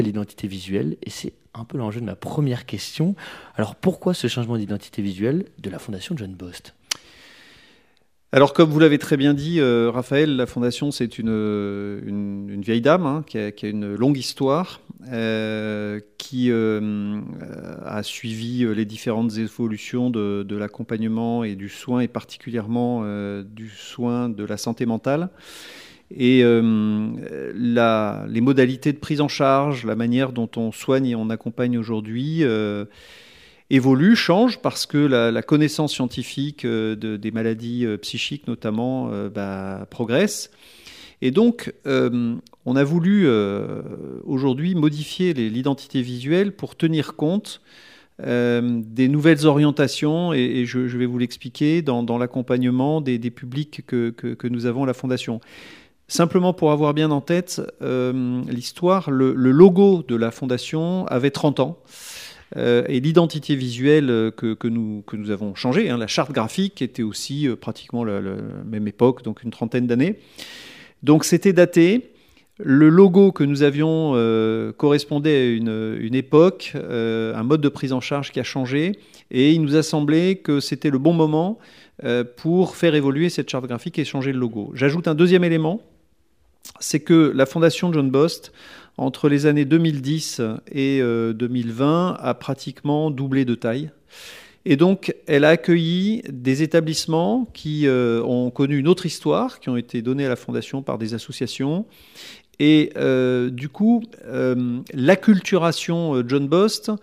l'identité visuelle, et c'est un peu l'enjeu de ma première question. Alors pourquoi ce changement d'identité visuelle de la Fondation John Bost ? Alors, comme vous l'avez très bien dit, Raphaël, la Fondation, c'est une vieille dame qui a une longue histoire, qui a suivi les différentes évolutions de l'accompagnement et du soin, et particulièrement du soin de la santé mentale. Et les modalités de prise en charge, la manière dont on soigne et on accompagne aujourd'hui évolue, change, parce que la connaissance scientifique des maladies psychiques notamment progresse. Et donc, on a voulu aujourd'hui modifier l'identité visuelle pour tenir compte des nouvelles orientations, et je vais vous l'expliquer, dans l'accompagnement des publics que nous avons à la Fondation. Simplement pour avoir bien en tête l'histoire, le logo de la Fondation avait 30 ans. Et l'identité visuelle que nous avons changée, la charte graphique était aussi pratiquement la même époque, donc une trentaine d'années. Donc c'était daté. Le logo que nous avions correspondait à une époque, un mode de prise en charge qui a changé, et il nous a semblé que c'était le bon moment pour faire évoluer cette charte graphique et changer le logo. J'ajoute un deuxième élément, c'est que la Fondation John Bost, entre les années 2010 et 2020, a pratiquement doublé de taille. Et donc, elle a accueilli des établissements qui ont connu une autre histoire, qui ont été donnés à la Fondation par des associations. Et du coup, l'acculturation John Bost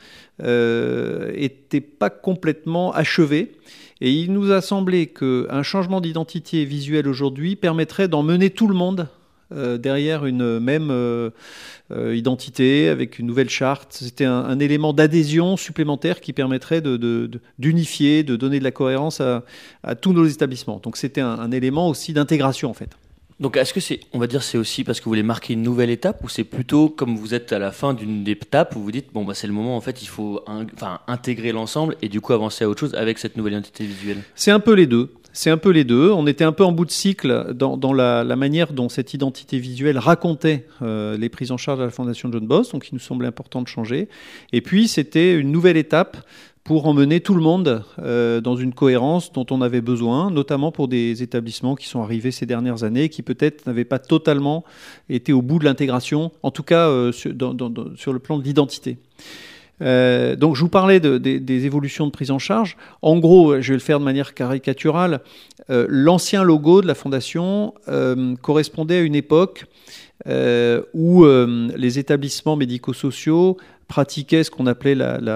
n'était pas complètement achevée. Et il nous a semblé qu'un changement d'identité visuelle aujourd'hui permettrait d'emmener tout le monde derrière une même identité, avec une nouvelle charte. C'était un élément d'adhésion supplémentaire qui permettrait d'unifier, de donner de la cohérence à tous nos établissements. Donc c'était un élément aussi d'intégration en fait. Donc est-ce que c'est aussi parce que vous voulez marquer une nouvelle étape, ou c'est plutôt comme vous êtes à la fin d'une étape où vous dites c'est le moment, en fait il faut intégrer l'ensemble et du coup avancer à autre chose avec cette nouvelle identité visuelle ? C'est un peu les deux. On était un peu en bout de cycle dans la manière dont cette identité visuelle racontait les prises en charge de la Fondation John Bost, donc il nous semblait important de changer. Et puis c'était une nouvelle étape pour emmener tout le monde dans une cohérence dont on avait besoin, notamment pour des établissements qui sont arrivés ces dernières années, qui peut-être n'avaient pas totalement été au bout de l'intégration, en tout cas sur le plan de l'identité. Donc je vous parlais des évolutions de prise en charge. En gros, je vais le faire de manière caricaturale, l'ancien logo de la Fondation correspondait à une époque où les établissements médico-sociaux pratiquaient ce qu'on appelait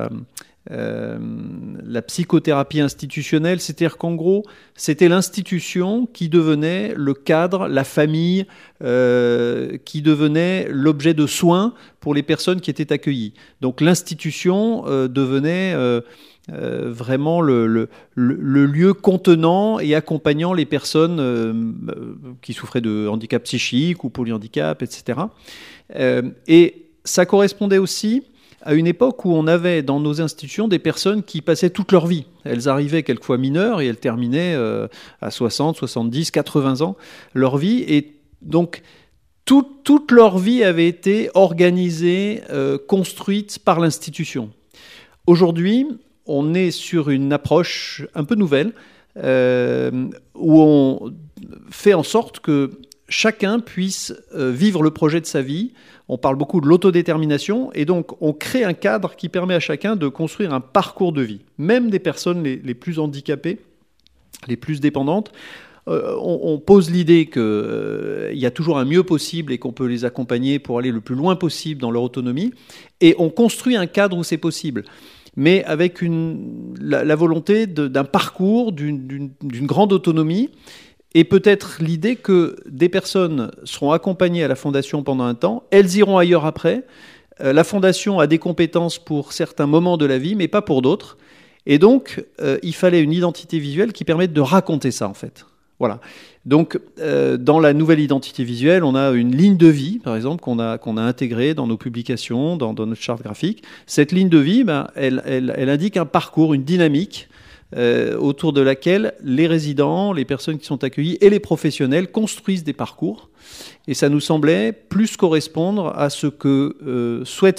la psychothérapie institutionnelle, c'est-à-dire qu'en gros, c'était l'institution qui devenait le cadre, la famille, qui devenait l'objet de soins pour les personnes qui étaient accueillies. Donc l'institution devenait vraiment le lieu contenant et accompagnant les personnes qui souffraient de handicap psychique ou polyhandicap, etc. Et ça correspondait aussi à une époque où on avait dans nos institutions des personnes qui passaient toute leur vie. Elles arrivaient quelquefois mineures et elles terminaient à 60, 70, 80 ans leur vie. Et donc, toute leur vie avait été organisée, construite par l'institution. Aujourd'hui, on est sur une approche un peu nouvelle où on fait en sorte que chacun puisse vivre le projet de sa vie. On parle beaucoup de l'autodétermination et donc on crée un cadre qui permet à chacun de construire un parcours de vie. Même des personnes les plus handicapées, les plus dépendantes, on pose l'idée qu'il y a toujours un mieux possible et qu'on peut les accompagner pour aller le plus loin possible dans leur autonomie. Et on construit un cadre où c'est possible, mais avec la volonté d'un parcours, d'une grande autonomie. Et peut-être l'idée que des personnes seront accompagnées à la Fondation pendant un temps, elles iront ailleurs après. La Fondation a des compétences pour certains moments de la vie, mais pas pour d'autres. Et donc, il fallait une identité visuelle qui permette de raconter ça, en fait. Voilà. Donc, dans la nouvelle identité visuelle, on a une ligne de vie, par exemple, qu'on a intégrée dans nos publications, dans notre charte graphique. Cette ligne de vie, elle indique un parcours, une dynamique, autour de laquelle les résidents, les personnes qui sont accueillies et les professionnels construisent des parcours. Et ça nous semblait plus correspondre à ce que souhaite